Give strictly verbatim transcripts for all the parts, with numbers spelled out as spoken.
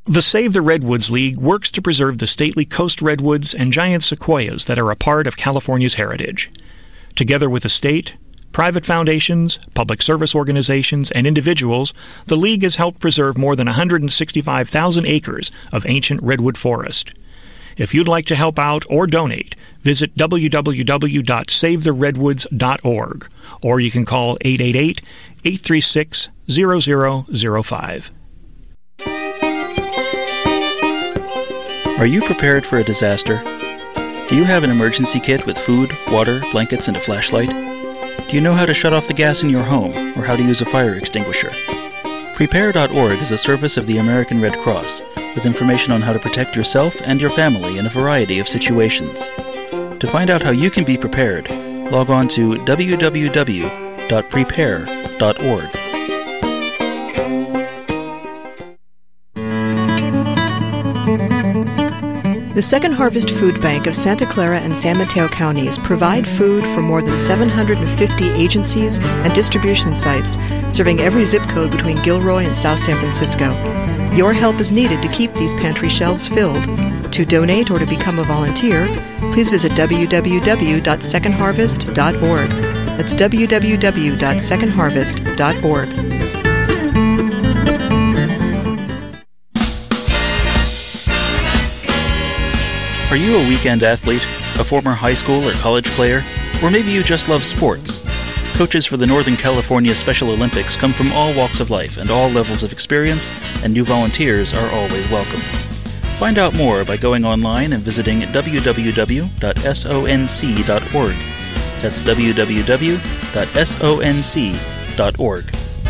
The Save the Redwoods League works to preserve the stately coast redwoods and giant sequoias that are a part of California's heritage. Together with the state, private foundations, public service organizations, and individuals, the League has helped preserve more than one hundred sixty-five thousand acres of ancient redwood forest. If you'd like to help out or donate, visit w w w dot save the redwoods dot org, or you can call eight eight eight, eight three six, zero zero zero five. Are you prepared for a disaster? Do you have an emergency kit with food, water, blankets, and a flashlight? Do you know how to shut off the gas in your home, or how to use a fire extinguisher? Prepare dot org is a service of the American Red Cross, with information on how to protect yourself and your family in a variety of situations. To find out how you can be prepared, log on to w w w dot prepare dot org. The Second Harvest Food Bank of Santa Clara and San Mateo counties provide food for more than seven hundred fifty agencies and distribution sites, serving every zip code between Gilroy and South San Francisco. Your help is needed to keep these pantry shelves filled. To donate or to become a volunteer, please visit w w w dot second harvest dot org. That's w w w dot second harvest dot org. Are you a weekend athlete, a former high school or college player, or maybe you just love sports? Coaches for the Northern California Special Olympics come from all walks of life and all levels of experience, and new volunteers are always welcome. Find out more by going online and visiting w w w dot sonc dot org. That's w w w dot sonc dot org.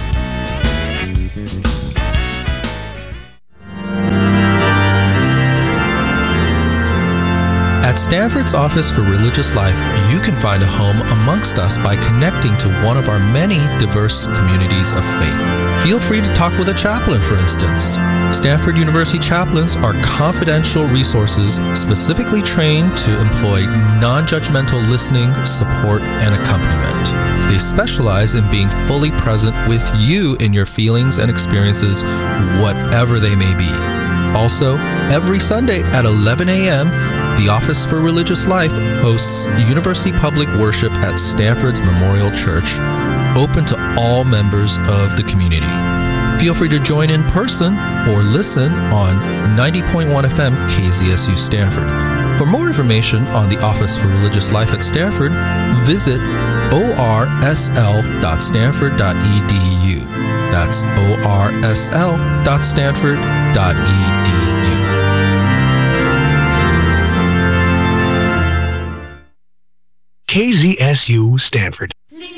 At Stanford's Office for Religious Life, you can find a home amongst us by connecting to one of our many diverse communities of faith. Feel free to talk with a chaplain, for instance. Stanford University chaplains are confidential resources specifically trained to employ non-judgmental listening, support, and accompaniment. They specialize in being fully present with you in your feelings and experiences, whatever they may be. Also, every Sunday at eleven a.m., the Office for Religious Life hosts University Public Worship at Stanford's Memorial Church, open to all members of the community. Feel free to join in person or listen on ninety point one F M K Z S U Stanford. For more information on the Office for Religious Life at Stanford, visit o r s l dot stanford dot e d u. That's o r s l dot stanford dot e d u. K Z S U Stanford.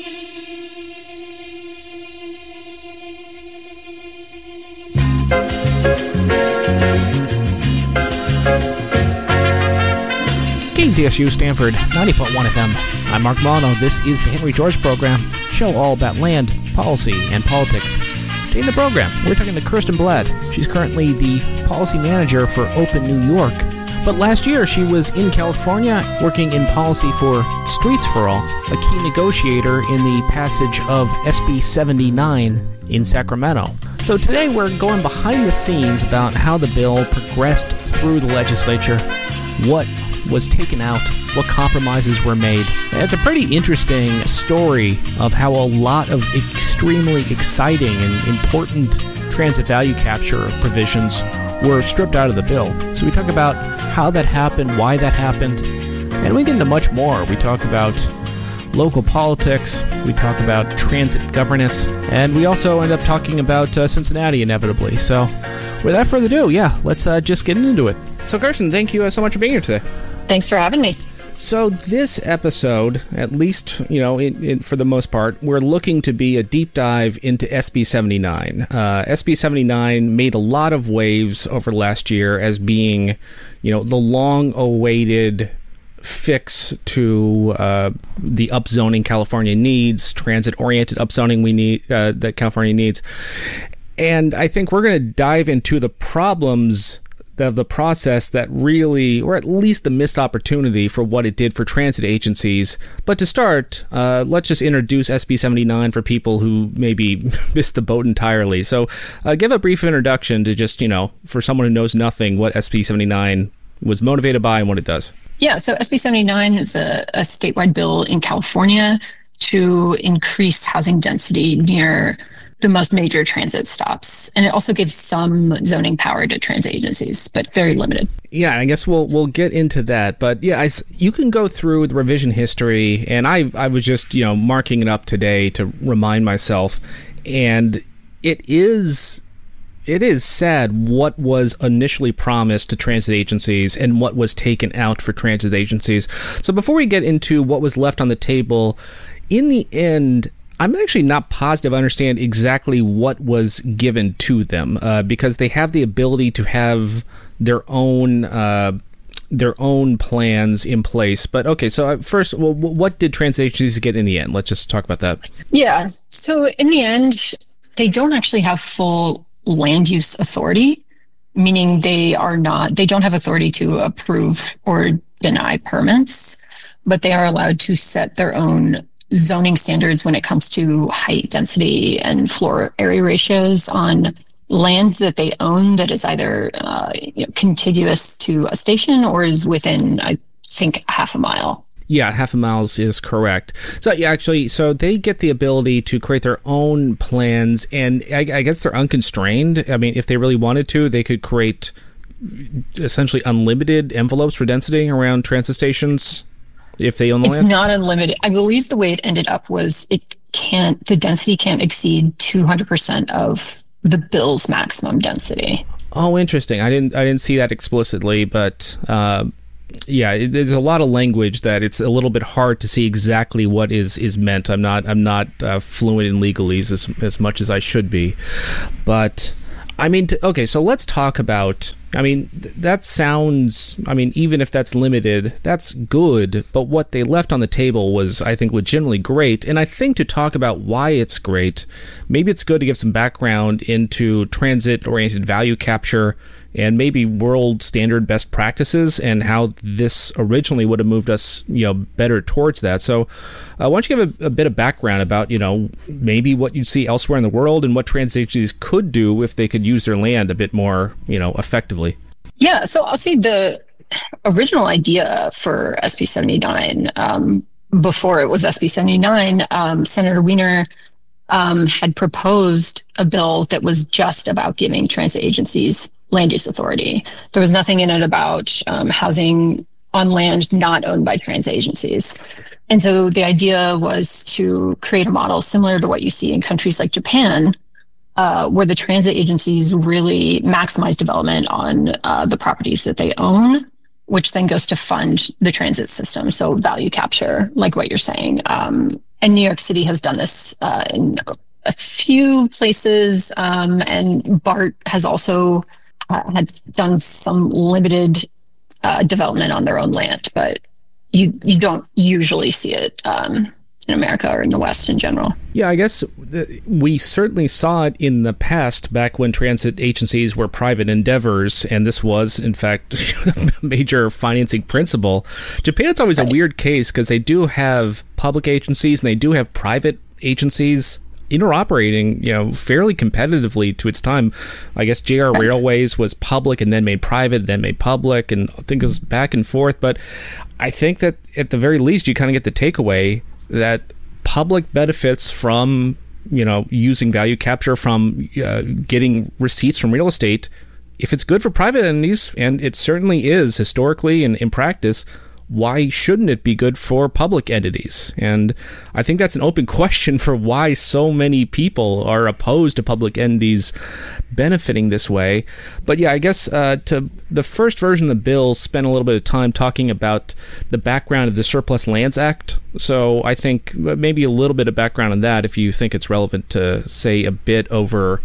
K Z S U Stanford, ninety point one F M. I'm Mark Milano. This is the Henry George Program, show all about land, policy, and politics. Today in the program, we're talking to Kirsten Blad. She's currently the policy manager for Open New York. But last year, she was in California working in policy for Streets for All, a key negotiator in the passage of S B seventy-nine in Sacramento. So today, we're going behind the scenes about how the bill progressed through the legislature, what was taken out, what compromises were made. And it's a pretty interesting story of how a lot of extremely exciting and important transit value capture provisions were stripped out of the bill. So we talk about how that happened, why that happened, and we get into much more. We talk about local politics, we talk about transit governance, and we also end up talking about uh, Cincinnati inevitably. So without further ado, yeah, let's uh, just get into it. So Kirsten, thank you uh, so much for being here today. Thanks for having me. So this episode, at least, you know, it, it, for the most part, we're looking to be a deep dive into S B seventy-nine. Uh, S B seventy-nine made a lot of waves over last year as being, you know, the long-awaited fix to uh, the upzoning California needs, transit-oriented upzoning we need uh, that California needs. And I think we're going to dive into the problems the, the process that really, or at least the missed opportunity for what it did for transit agencies. But to start, uh, let's just introduce S B seventy-nine for people who maybe missed the boat entirely. So uh, give a brief introduction to just, you know, for someone who knows nothing, what S B seventy-nine was motivated by and what it does. Yeah, so S B seventy-nine is a, a statewide bill in California to increase housing density near the most major transit stops. And it also gives some zoning power to transit agencies, but very limited. Yeah, I guess we'll we'll get into that. But yeah, I, you can go through the revision history, and I I was just, you know, marking it up today to remind myself. And it is it is sad what was initially promised to transit agencies and what was taken out for transit agencies. So before we get into what was left on the table, in the end, I'm actually not positive I understand exactly what was given to them, uh, because they have the ability to have their own uh, their own plans in place. But okay, so first, well, what did transit agencies get in the end? Let's just talk about that. Yeah, so in the end, they don't actually have full land use authority, meaning they are not, they don't have authority to approve or deny permits, but they are allowed to set their own zoning standards when it comes to height, density, and floor area ratios on land that they own that is either uh, you know, contiguous to a station or is within, I think, half a mile. Yeah, half a mile is correct. So yeah, actually, so they get the ability to create their own plans, and I, I guess they're unconstrained. I mean, if they really wanted to, they could create essentially unlimited envelopes for density around transit stations if they own the it's land. It's not unlimited. I believe the way it ended up was it can't, the density can't exceed two hundred percent of the bill's maximum density. Oh, interesting. I didn't I didn't see that explicitly, but uh, yeah, it, there's a lot of language that it's a little bit hard to see exactly what is, is meant. I'm not I'm not uh, fluent in legalese as as much as I should be, but I mean, to, okay, so let's talk about. I mean, th- that sounds. I mean, even if that's limited, that's good. But what they left on the table was, I think, legitimately great. And I think to talk about why it's great, maybe it's good to give some background into transit-oriented value capture and maybe world standard best practices and how this originally would have moved us, you know, better towards that. So uh, why don't you give a, a bit of background about, you know, maybe what you'd see elsewhere in the world and what transit agencies could do if they could use their land a bit more, you know, effectively. Yeah, so I'll say the original idea for S B seventy-nine, um, before it was S B seventy-nine, um, Senator Wiener um, had proposed a bill that was just about giving transit agencies land use authority. There was nothing in it about um, housing on land not owned by transit agencies. And so the idea was to create a model similar to what you see in countries like Japan, uh, where the transit agencies really maximize development on uh, the properties that they own, which then goes to fund the transit system. So value capture, like what you're saying. Um, and New York City has done this uh, in a few places. Um, and BART has also Uh, had done some limited uh, development on their own land, but you you don't usually see it um, in America or in the West in general. Yeah, I guess we certainly saw it in the past back when transit agencies were private endeavors, and this was, in fact, a major financing principle. Japan's always right. a weird case because they do have public agencies and they do have private agencies interoperating, you know, fairly competitively to its time. I guess J R Railways was public and then made private, then made public, and I think it was back and forth. But I think that at the very least, you kind of get the takeaway that public benefits from, you know, using value capture, from uh, getting receipts from real estate. If it's good for private entities, and it certainly is historically and in practice, why shouldn't it be good for public entities? And I think that's an open question for why so many people are opposed to public entities benefiting this way. But yeah, I guess uh, to the first version of the bill spent a little bit of time talking about the background of the Surplus Lands Act. So I think maybe a little bit of background on that if you think it's relevant to say a bit over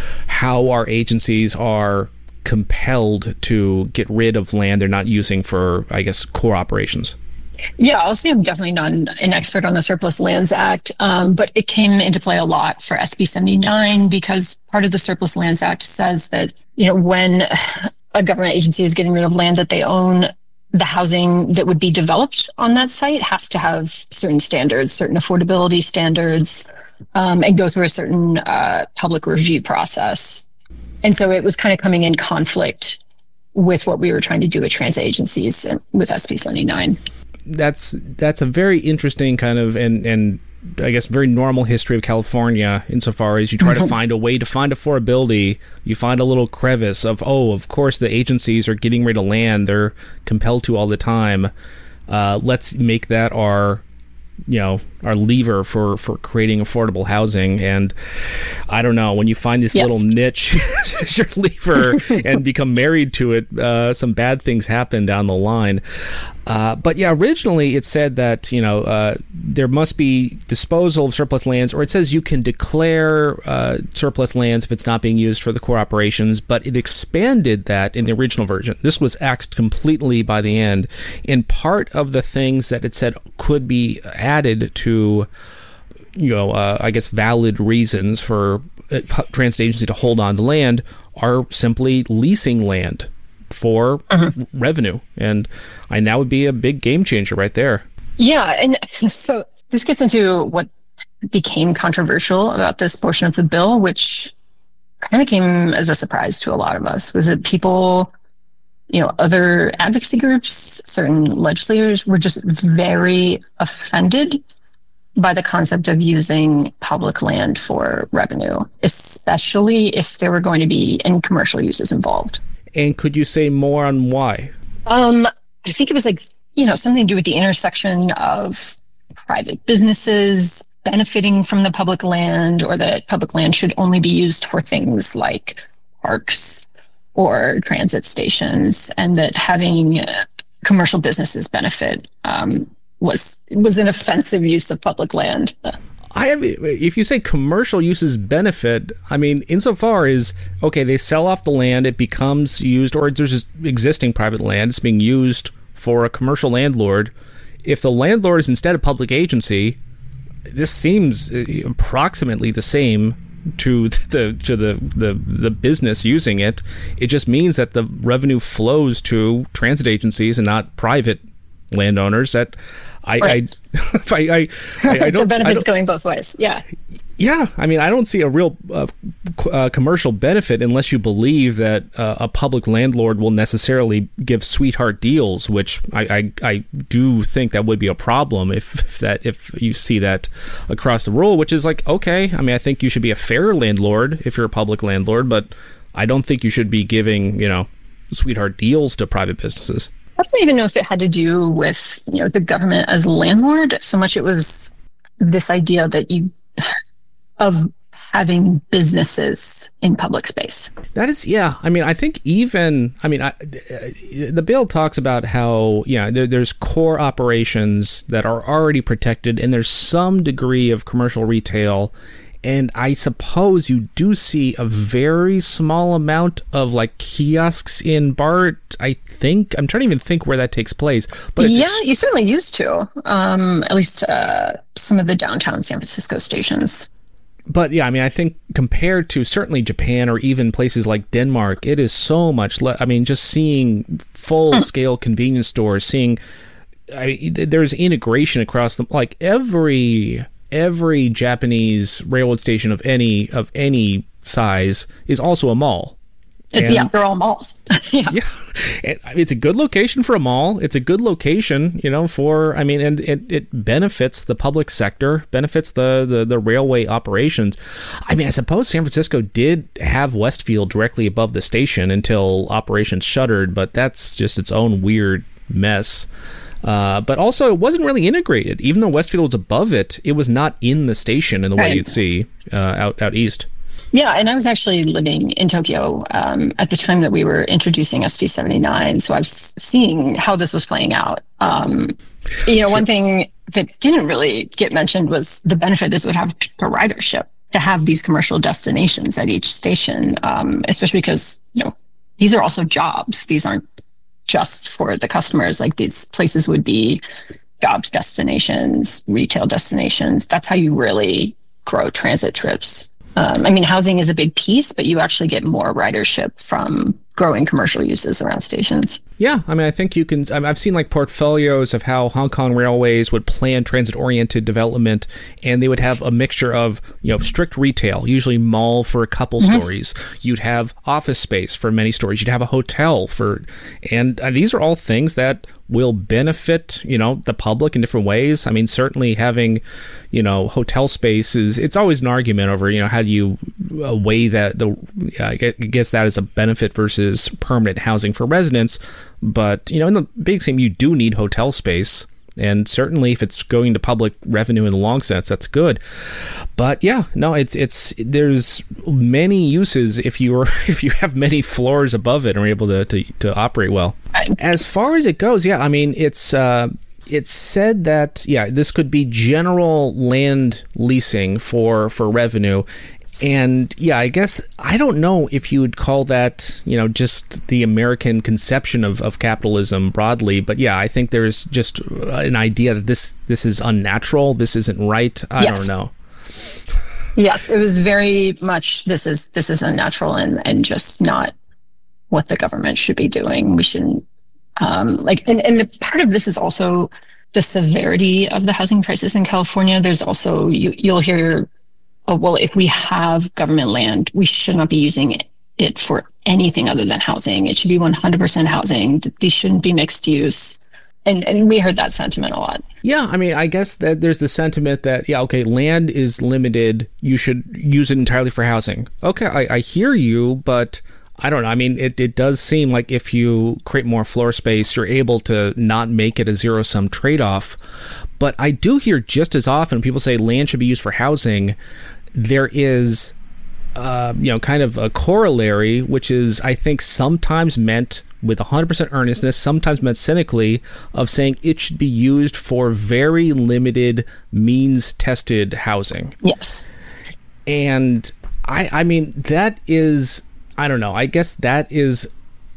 how our agencies are compelled to get rid of land they're not using for, I guess, core operations. Yeah, I'll say I'm definitely not an, an expert on the Surplus Lands Act, um, but it came into play a lot for S B seventy-nine because part of the Surplus Lands Act says that, you know, when a government agency is getting rid of land that they own, the housing that would be developed on that site has to have certain standards, certain affordability standards, um, and go through a certain uh, public review process. And so it was kind of coming in conflict with what we were trying to do with transit agencies and with S B seventy-nine. That's that's a very interesting kind of and and I guess very normal history of California insofar as you try to find a way to find affordability. You find a little crevice of, oh, of course the agencies are getting rid of land they're compelled to all the time. Uh, let's make that our you know our lever for for creating affordable housing. And I don't know, when you find this yes. little niche as your lever and become married to it, uh, some bad things happen down the line. Uh, but yeah, originally it said that, you know, uh, there must be disposal of surplus lands, or it says you can declare uh, surplus lands if it's not being used for the core operations, but it expanded that in the original version. This was axed completely by the end. And part of the things that it said could be added to, you know, uh, I guess valid reasons for a transit agency to hold on to land are simply leasing land for uh-huh. revenue. And and that would be a big game changer right there. Yeah. And so this gets into what became controversial about this portion of the bill, which kind of came as a surprise to a lot of us, was that people, you know, other advocacy groups, certain legislators were just very offended by the concept of using public land for revenue, especially if there were going to be any commercial uses involved. And could you say more on why? Um, I think it was like, you know, something to do with the intersection of private businesses benefiting from the public land, or that public land should only be used for things like parks or transit stations, and that having uh, commercial businesses benefit um, was was an offensive use of public land. I have, if you say commercial uses benefit, I mean, insofar as, okay, they sell off the land, it becomes used, or there's just existing private land, it's being used for a commercial landlord. If the landlord is instead a public agency, this seems approximately the same to the to the, the, the business using it. It just means that the revenue flows to transit agencies and not private landowners. That I, right. I, I, I, I don't. The benefits I don't, going both ways. Yeah. Yeah, I mean, I don't see a real uh, uh, commercial benefit unless you believe that uh, a public landlord will necessarily give sweetheart deals, which I, I, I do think that would be a problem if, if that if you see that across the rule, which is like, okay, I mean, I think you should be a fair landlord if you're a public landlord, but I don't think you should be giving, you know, sweetheart deals to private businesses. I don't even know if it had to do with, you know, the government as landlord so much. It was this idea that you of having businesses in public space. That is, yeah. I mean, I think even, I mean, I, the bill talks about how, yeah, there, there's core operations that are already protected, and there's some degree of commercial retail. And I suppose you do see a very small amount of like kiosks in BART, I think. I'm trying to even think where that takes place. But it's yeah, ex- you certainly used to, um, at least uh, some of the downtown San Francisco stations. But yeah, I mean, I think compared to certainly Japan or even places like Denmark, it is so much less. I mean, just seeing full-scale convenience stores, seeing I, there's integration across them. Like every every Japanese railroad station of any of any size is also a mall. It's, and, yeah, they're all malls. yeah. yeah, it's a good location for a mall. It's a good location, you know, for, I mean, and it, it benefits the public sector, benefits the, the, the railway operations. I mean, I suppose San Francisco did have Westfield directly above the station until operations shuttered, but that's just its own weird mess. Uh, but also, it wasn't really integrated. Even though Westfield was above it, it was not in the station in the way right. you'd see uh, out out east. Yeah, and I was actually living in Tokyo um, at the time that we were introducing S B seventy-nine, so I was seeing how this was playing out. Um, you know, one thing that didn't really get mentioned was the benefit this would have to ridership, to have these commercial destinations at each station, um, especially because, you know, these are also jobs. These aren't just for the customers. Like, these places would be jobs destinations, retail destinations. That's how you really grow transit trips. Um, I mean, housing is a big piece, but you actually get more ridership from growing commercial uses around stations. Yeah, I mean, I think you can. I've seen like portfolios of how Hong Kong Railways would plan transit-oriented development, and they would have a mixture of, you know, strict retail, usually mall for a couple mm-hmm. stories. You'd have office space for many stories. You'd have a hotel for, and uh, these are all things that will benefit, you know, the public in different ways. I mean, certainly having, you know, hotel space is, it's always an argument over, you know, how do you uh, weigh that, the, uh, I guess that is a benefit versus permanent housing for residents. But, you know, in the big scheme, you do need hotel space. And certainly if it's going to public revenue in the long sense, that's good. But yeah, no, it's it's there's many uses if you are if you have many floors above it and are able to, to, to operate well. As far as it goes, yeah, I mean, it's uh, it's said that, yeah, this could be general land leasing for, for revenue. And yeah, I guess I don't know if you would call that, you know, just the American conception of, of capitalism broadly. But yeah, I think there's just an idea that this this is unnatural. This isn't right. I yes. don't know. Yes, it was very much this is this is unnatural and, and just not what the government should be doing. We shouldn't um, like and, and the part of this is also the severity of the housing crisis in California. There's also you, you'll hear, oh, well, if we have government land, we should not be using it, it for anything other than housing. It should be one hundred percent housing. These shouldn't be mixed use. And and we heard that sentiment a lot. Yeah, I mean, I guess that there's the sentiment that, yeah, okay, land is limited. You should use it entirely for housing. Okay, I, I hear you, but I don't know. I mean, it, it does seem like if you create more floor space, you're able to not make it a zero-sum trade-off. But I do hear just as often people say land should be used for housing. There is, uh, you know, kind of a corollary, which is, I think, sometimes meant with one hundred percent earnestness, sometimes meant cynically, of saying it should be used for very limited means-tested housing. Yes. And I, I mean, that is, I don't know, I guess that is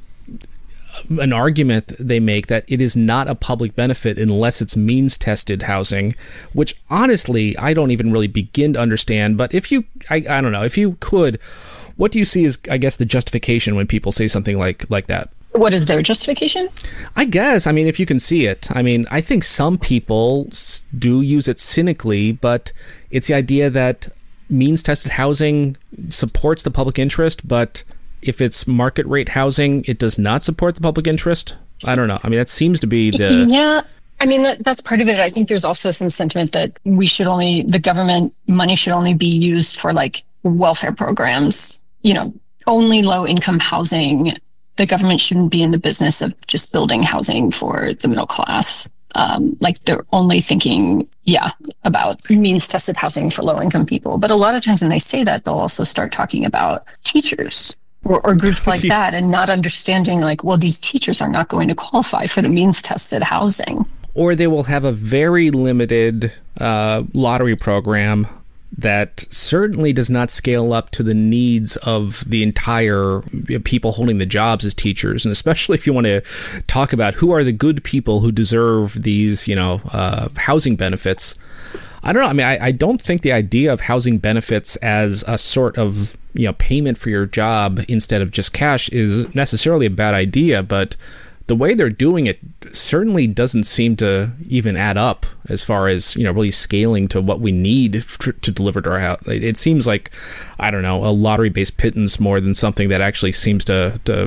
an argument they make that it is not a public benefit unless it's means-tested housing, which honestly, I don't even really begin to understand. But if you, I, I don't know, if you could, what do you see as, I guess, the justification when people say something like, like that? What is their justification? I guess, I mean, if you can see it. I mean, I think some people do use it cynically, but it's the idea that means-tested housing supports the public interest, but if it's market rate housing, it does not support the public interest. I don't know. I mean, that seems to be the... Yeah, I mean, that, that's part of it. I think there's also some sentiment that we should only, the government money should only be used for like welfare programs, you know, only low income housing. The government shouldn't be in the business of just building housing for the middle class. Um, like they're only thinking, yeah, about means-tested housing for low-income people. But a lot of times when they say that, they'll also start talking about teachers or, or groups like that, and not understanding like, well, these teachers are not going to qualify for the means-tested housing. Or they will have a very limited uh, lottery program that certainly does not scale up to the needs of the entire people holding the jobs as teachers. And especially if you want to talk about who are the good people who deserve these, you know, uh, housing benefits. I don't know. I mean, I, I don't think the idea of housing benefits as a sort of, you know, payment for your job instead of just cash is necessarily a bad idea, but the way they're doing it certainly doesn't seem to even add up as far as, you know, really scaling to what we need to, to deliver to our house. It seems like, I don't know, a lottery-based pittance more than something that actually seems to, to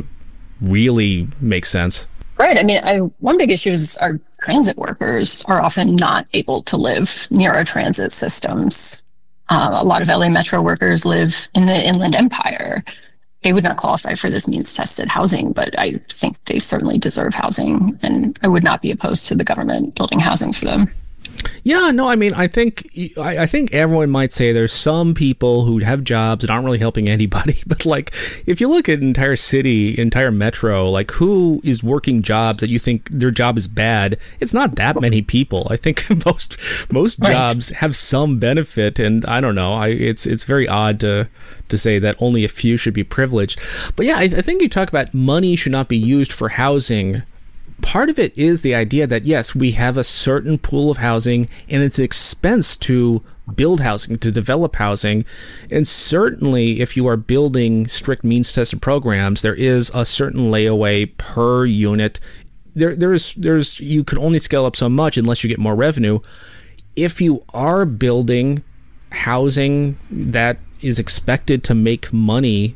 really make sense. Right. I mean, I, one big issue is our transit workers are often not able to live near our transit systems. Uh, a lot of L A Metro workers live in the Inland Empire. They would not qualify for this means-tested housing, but I think they certainly deserve housing, and I would not be opposed to the government building housing for them. Yeah, no, I mean, I think I, I think everyone might say there's some people who have jobs that aren't really helping anybody. But like, if you look at an entire city, entire metro, like who is working jobs that you think their job is bad? It's not that many people. I think most most right. jobs have some benefit, and I don't know. I it's it's very odd to to say that only a few should be privileged. But yeah, I, I think you talk about money should not be used for housing. part of it is the idea that, yes, we have a certain pool of housing and it's an expense to build housing, to develop housing. And certainly if you are building strict means tested programs, there is a certain layaway per unit. There, there's, there's, you can only scale up so much unless you get more revenue. If you are building housing that is expected to make money,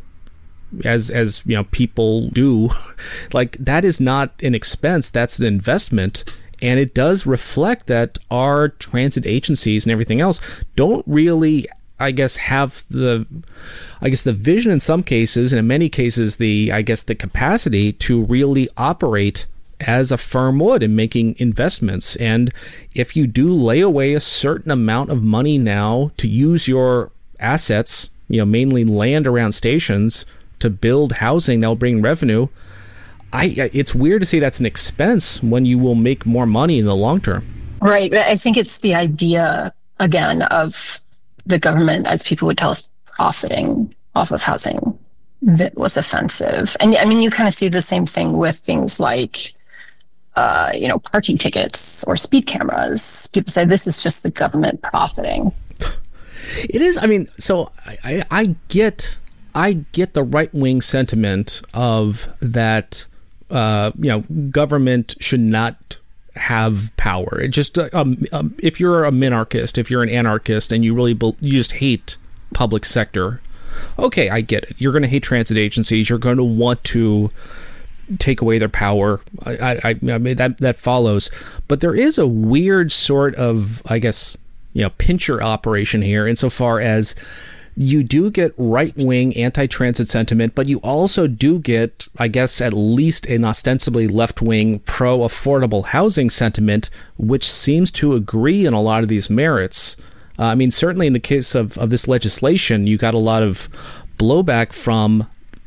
as as you know, people do, like, that is not an expense, that's an investment. And it does reflect that our transit agencies and everything else don't really, I guess, have the, I guess, the vision in some cases, and in many cases, the, I guess, the capacity to really operate as a firm would in making investments. And if you do lay away a certain amount of money now to use your assets, you know, mainly land around stations, to build housing that will bring revenue, I it's weird to say that's an expense when you will make more money in the long term. Right. I think it's the idea, again, of the government, as people would tell us, profiting off of housing that was offensive. And I mean, you kind of see the same thing with things like, uh, you know, parking tickets or speed cameras. People say this is just the government profiting. It is. I mean, so I, I, I get... I get the right-wing sentiment of that, uh, you know, government should not have power. It just, um, um, if you're a minarchist, if you're an anarchist, and you really, be- you just hate public sector, okay, I get it. You're going to hate transit agencies. You're going to want to take away their power. I, I, I mean, that that follows. But there is a weird sort of, I guess, you know, pincher operation here, insofar as you do get right-wing anti-transit sentiment, but you also do get, I guess, at least an ostensibly left-wing pro-affordable housing sentiment, which seems to agree on a lot of these merits. Uh, I mean, certainly in the case of, of this legislation, you got a lot of blowback from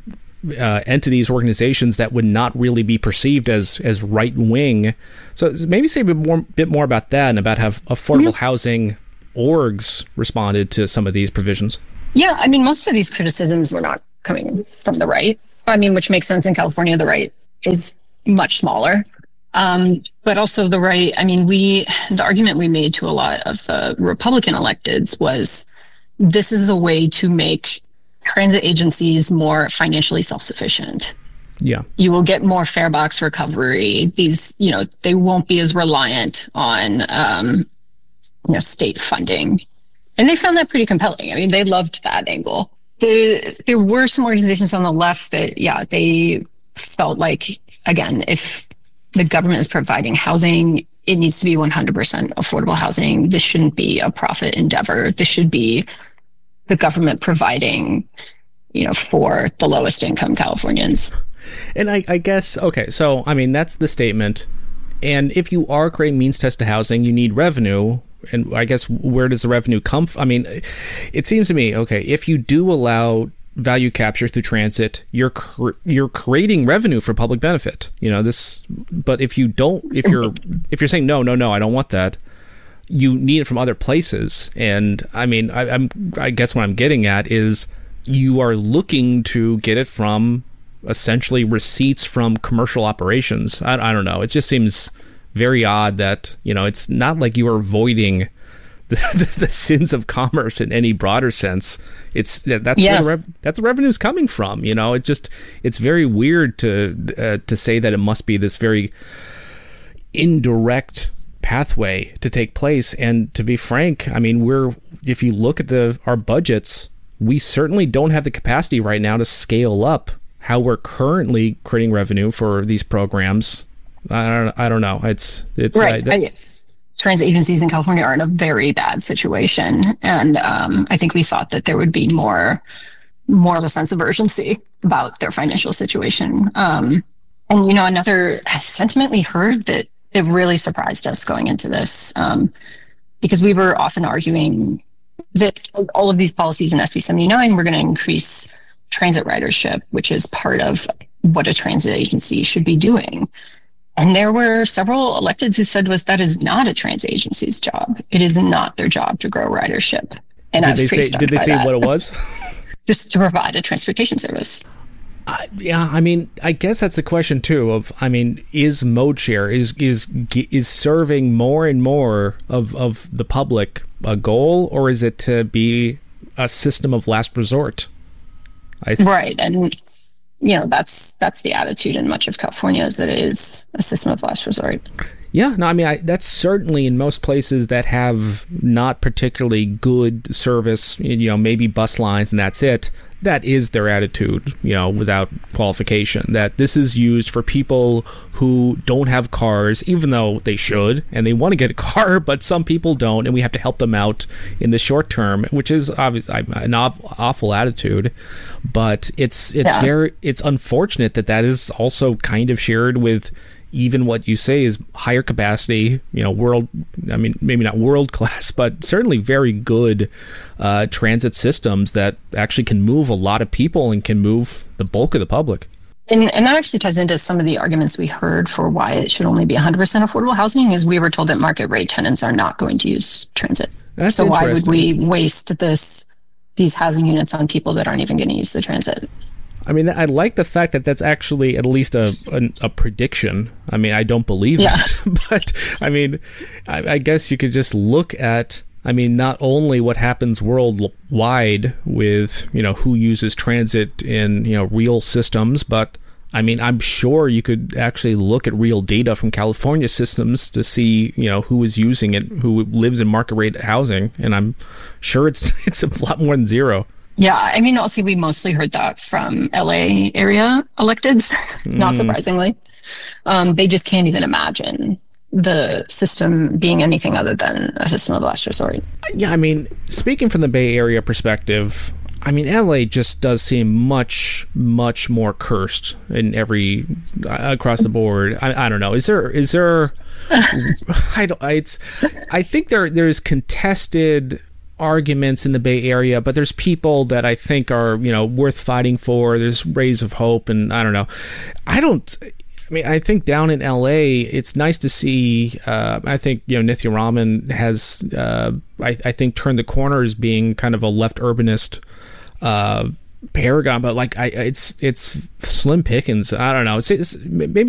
uh, entities, organizations that would not really be perceived as as right-wing. So maybe say a bit more, bit more about that and about how affordable mm-hmm. housing orgs responded to some of these provisions. Yeah, I mean, most of these criticisms were not coming from the right. I mean, which makes sense. In California, the right is much smaller. Um, but also the right, I mean, we, the argument we made to a lot of the Republican electeds was this is a way to make transit agencies more financially self-sufficient. Yeah. You will get more fare box recovery. These, you know, they won't be as reliant on, um, you know, state funding. And they found that pretty compelling. I mean, they loved that angle. There, there were some organizations on the left that, yeah, they felt like, again, if the government is providing housing, it needs to be one hundred percent affordable housing. This shouldn't be a profit endeavor. This should be the government providing, you know, for the lowest income Californians. And I, I guess, okay, so, I mean, that's the statement. And if you are creating means-tested housing, you need revenue. And I guess where does the revenue come from? I mean, it seems to me, okay, if you do allow value capture through transit, you're cr- you're creating revenue for public benefit. You know, this, but if you don't, if you're if you're saying no, no, no, I don't want that, you need it from other places. And I mean, I, I'm I guess what I'm getting at is you are looking to get it from essentially receipts from commercial operations. I, I don't know. It just seems very odd that, you know, it's not like you are avoiding the, the, the sins of commerce in any broader sense. It's that's yeah. where the rev, that's the revenue is coming from. You know, it just it's very weird to uh, to say that it must be this very indirect pathway to take place. And to be frank, I mean, we're if you look at the our budgets, we certainly don't have the capacity right now to scale up how we're currently creating revenue for these programs. I don't. I don't know. It's it's right. Uh, that, I, transit agencies in California are in a very bad situation, and um, I think we thought that there would be more, more of a sense of urgency about their financial situation. Um, and you know, another sentiment we heard that it really surprised us going into this, um, because we were often arguing that all of these policies in S B seventy-nine were going to increase transit ridership, which is part of what a transit agency should be doing. And there were several electeds who said was that is not a transit agency's job. It is not their job to grow ridership. And did I was they pretty say, stunned Did they by say that. what it was? Just to provide a transportation service. Uh, yeah, I mean, I guess that's the question too. Of, I mean, is mode share is is is serving more and more of of the public a goal, or is it to be a system of last resort? I th- right, and you know that's that's the attitude in much of California, is that it is a system of last resort. Yeah, no, I mean, I, that's certainly in most places that have not particularly good service, you know, maybe bus lines and that's it. That is their attitude, you know, without qualification, that this is used for people who don't have cars, even though they should, and they want to get a car, but some people don't, and we have to help them out in the short term, which is obviously an awful attitude. But it's it's yeah. very it's unfortunate that that is also kind of shared with even what you say is higher capacity, you know, world, I mean, maybe not world class, but certainly very good uh, transit systems that actually can move a lot of people and can move the bulk of the public. And, and that actually ties into some of the arguments we heard for why it should only be one hundred percent affordable housing, is we were told that market rate tenants are not going to use transit. That's so why would we waste this these housing units on people that aren't even going to use the transit? I mean, I like the fact that that's actually at least a a, a prediction. I mean, I don't believe yeah. it, but I mean, I, I guess you could just look at, I mean, not only what happens worldwide with, you know, who uses transit in, you know, real systems, but I mean, I'm sure you could actually look at real data from California systems to see, you know, who is using it, who lives in market rate housing, and I'm sure it's it's a lot more than zero. Yeah, I mean, also we mostly heard that from L A area electeds, mm. not surprisingly. Um, they just can't even imagine the system being anything other than a system of last resort. Yeah, I mean, speaking from the Bay Area perspective, I mean, L A just does seem much, much more cursed in every, uh, across the board. I, I don't know. Is there, is there, I don't, I, it's, I think there, there's contested arguments in the Bay Area, but there's people that I think are, you know, worth fighting for. There's rays of hope, and I don't know. I don't, I mean, I think down in L A, it's nice to see, uh, I think, you know, Nithya Raman has, uh, I, I think, turned the corner as being kind of a left urbanist uh, paragon, but like, I, it's, it's slim pickings. I don't know. It's, it's maybe